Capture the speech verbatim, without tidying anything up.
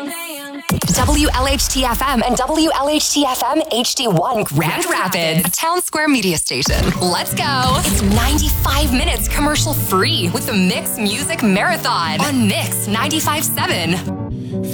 W L H T F M and W L H T F M H D one Grand Rapids, a Town Square media station. Let's go. It's ninety-five minutes commercial free with the Mix Music Marathon on Mix ninety-five point seven.